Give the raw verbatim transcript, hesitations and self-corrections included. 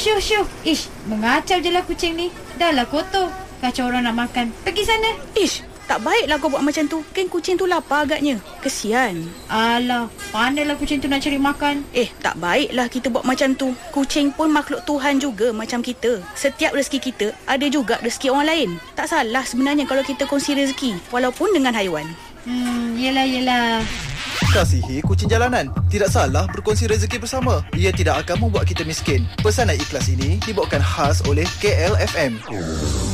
syuh, syuh. Ish, mengacau je lah kucing ni. Dah lah kotor. Kacau orang nak makan. Pergi sana. Ish, tak baiklah kau buat macam tu. Kan kucing tu lapar agaknya. Kesian. Alah, pandailah kucing tu nak cari makan. Eh, tak baiklah kita buat macam tu. Kucing pun makhluk Tuhan juga macam kita. Setiap rezeki kita ada juga rezeki orang lain. Tak salah sebenarnya kalau kita kongsi rezeki, walaupun dengan haiwan. Hmm, yelah, yelah. Kasihi kucing jalanan. Tidak salah berkongsi rezeki bersama. Ia tidak akan membuat kita miskin. Pesanan ikhlas ini dibawakan khas oleh K L F M.